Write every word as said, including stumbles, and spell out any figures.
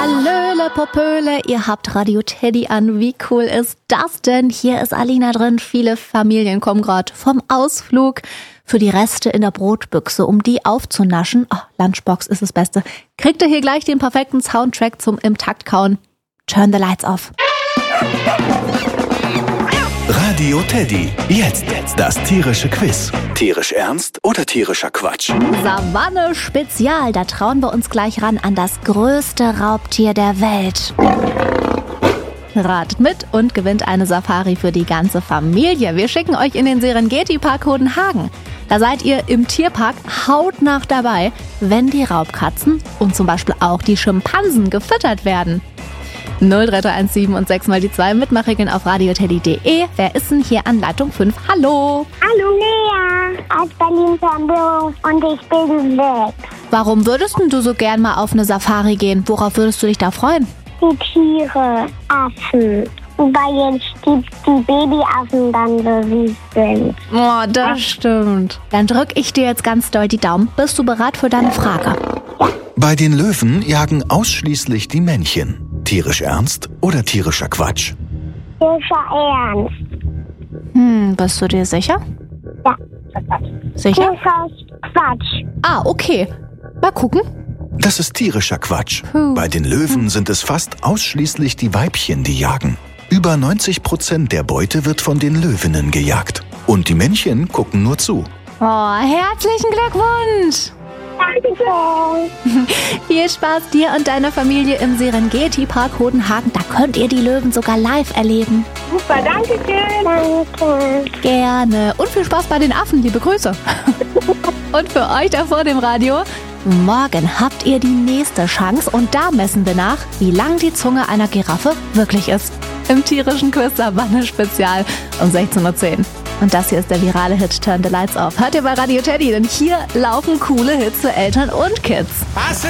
Hallöle, Popöle, ihr habt Radio Teddy an. Wie cool ist das denn? Hier ist Alina drin. Viele Familien kommen gerade vom Ausflug. Für die Reste in der Brotbüchse, um die aufzunaschen, oh, Lunchbox ist das Beste, kriegt ihr hier gleich den perfekten Soundtrack zum im Takt kauen. Turn the lights off. Radio Teddy. Jetzt das tierische Quiz. Tierisch ernst oder tierischer Quatsch? Savanne Spezial. Da trauen wir uns gleich ran an das größte Raubtier der Welt. Ratet mit und gewinnt eine Safari für die ganze Familie. Wir schicken euch in den Serengeti-Park Hodenhagen. Da seid ihr im Tierpark hautnah dabei, wenn die Raubkatzen und zum Beispiel auch die Schimpansen gefüttert werden. null drei drei eins sieben und sechs mal die zwei Mitmachregeln auf radioteddy punkt de. Wer ist denn hier an Leitung fünf? Hallo! Hallo, Lea aus Berlin-Tempelhof und ich bin weg. Warum würdest denn du so gern mal auf eine Safari gehen? Worauf würdest du dich da freuen? Die Tiere, Affen. Weil jetzt die, die Babyaffen dann so süß sind. Oh, das stimmt. Dann drück ich dir jetzt ganz doll die Daumen. Bist du bereit für deine Frage? Bei den Löwen jagen ausschließlich die Männchen. Tierisch ernst oder tierischer Quatsch? Tierischer Ernst. Hm, bist du dir sicher? Ja. Sicher? Tierischer Quatsch. Ah, okay. Mal gucken. Das ist tierischer Quatsch. Puh. Bei den Löwen sind es fast ausschließlich die Weibchen, die jagen. Über neunzig Prozent der Beute wird von den Löwinnen gejagt. Und die Männchen gucken nur zu. Oh, herzlichen Glückwunsch! Danke. Viel Spaß dir und deiner Familie im Serengeti-Park Hodenhagen. Da könnt ihr die Löwen sogar live erleben. Super, danke schön. Danke. Gerne. Und viel Spaß bei den Affen. Liebe Grüße. Und für euch da vor dem Radio: Morgen habt ihr die nächste Chance und da messen wir nach, wie lang die Zunge einer Giraffe wirklich ist. Im tierischen Quiz Savanne Spezial um sechzehn Uhr zehn. Und das hier ist der virale Hit Turn the Lights Off. Hört ihr bei Radio Teddy, denn hier laufen coole Hits für Eltern und Kids. Passe